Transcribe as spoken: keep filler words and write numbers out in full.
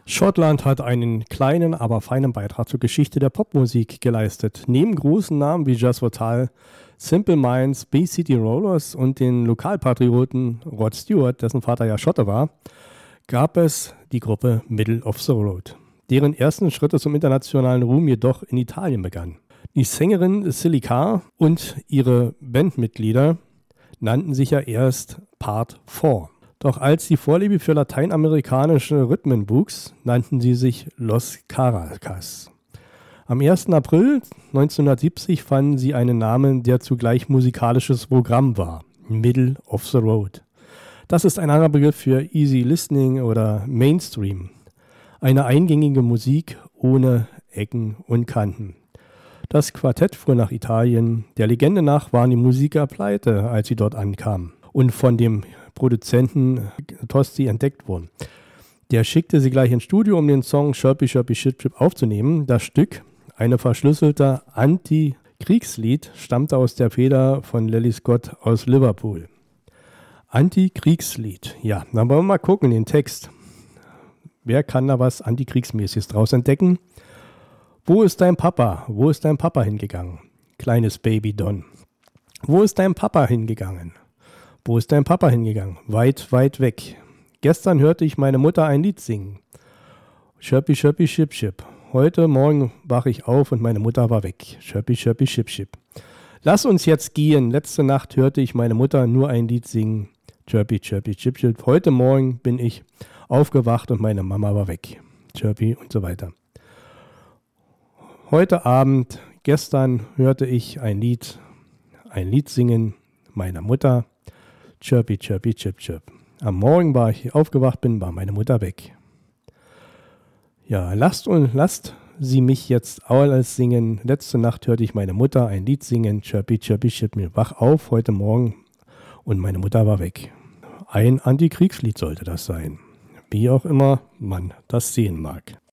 Schottland hat einen kleinen, aber feinen Beitrag zur Geschichte der Popmusik geleistet. Neben großen Namen wie Jazz Votal, Simple Minds, Bay City Rollers und den Lokalpatrioten Rod Stewart, dessen Vater ja Schotte war, gab es die Gruppe Middle of the Road, deren ersten Schritte zum internationalen Ruhm jedoch in Italien begannen. Die Sängerin Silly Carr und ihre Bandmitglieder nannten sich ja erst Part vier. Doch als die Vorliebe für lateinamerikanische Rhythmen wuchs, nannten sie sich Los Caracas. Am ersten April neunzehnhundertsiebzig fanden sie einen Namen, der zugleich musikalisches Programm war: Middle of the Road. Das ist ein anderer Begriff für Easy Listening oder Mainstream. Eine eingängige Musik ohne Ecken und Kanten. Das Quartett fuhr nach Italien. Der Legende nach waren die Musiker pleite, als sie dort ankamen und von dem Produzenten Tosti entdeckt wurden. Der schickte sie gleich ins Studio, um den Song Chirpy Chirpy Chip Chip aufzunehmen. Das Stück, eine verschlüsselte Anti-Kriegslied, stammte aus der Feder von Lily Scott aus Liverpool. Anti-Kriegslied, ja, dann wollen wir mal gucken, den Text. Wer kann da was Antikriegsmäßiges draus entdecken? Wo ist dein Papa? Wo ist dein Papa hingegangen? Kleines Baby Don. Wo ist dein Papa hingegangen? Wo ist dein Papa hingegangen? Weit, weit weg. Gestern hörte ich meine Mutter ein Lied singen. Chirpy, chirpy, chip, chip. Heute Morgen wache ich auf und meine Mutter war weg. Chirpy, chirpy, chip, chip. Lass uns jetzt gehen. Letzte Nacht hörte ich meine Mutter nur ein Lied singen. Chirpy, chirpy, chip, chip. Heute Morgen bin ich aufgewacht und meine Mama war weg. Chirpy und so weiter. Heute Abend, gestern hörte ich ein Lied, ein Lied singen meiner Mutter. Chirpy, chirpy, chip, chip. Am Morgen, war ich aufgewacht bin, war meine Mutter weg. Ja, lasst und lasst sie mich jetzt alles singen. Letzte Nacht hörte ich meine Mutter ein Lied singen. Chirpy, chirpy, chip, mir wach auf heute Morgen und meine Mutter war weg. Ein Antikriegslied sollte das sein. Wie auch immer man das sehen mag.